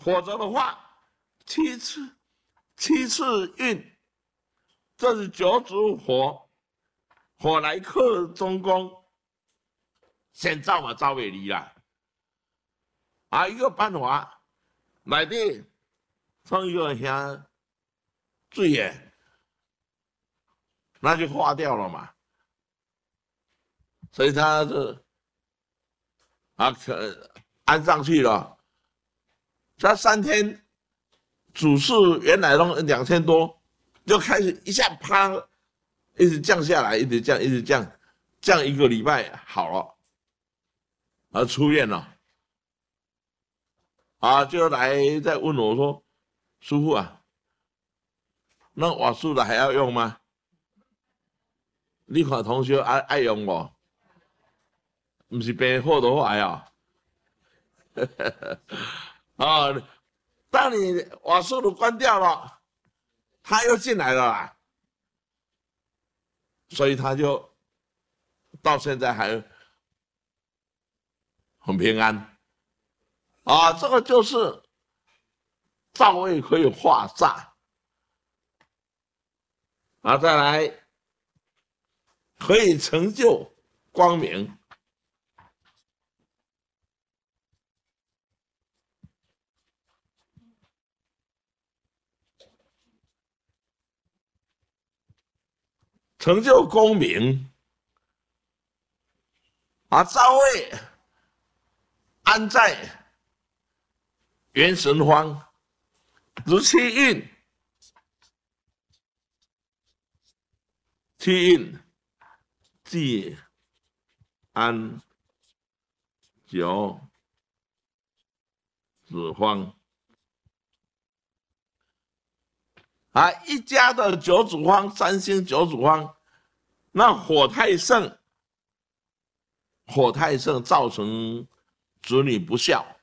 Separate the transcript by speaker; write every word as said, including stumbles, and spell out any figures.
Speaker 1: 否则的话，七次七次运，这是九主火，火来克中宫，先走嘛走袂离啦。啊，一个办法，内底放一个像水眼，那就化掉了嘛。所以他是啊，可安上去了。这三天主事原来弄两千多，就开始一下啪，一直降下来，一直降，一直降，降一个礼拜好了，而出院了。啊，就来再问我说：“师傅啊，那瓦数的还要用吗？你看同学爱爱用不？不是病好就坏啊。啊，当你瓦数的关掉了，他又进来了啦，所以他就到现在还很平安。啊，这个就是灶位可以化煞。啊，再来可以成就光明。成就功名，啊，灶位安在元神方，如七运，七运即安九子方。啊，一家的九主方，三星九主方，那火太盛，火太盛造成子女不孝。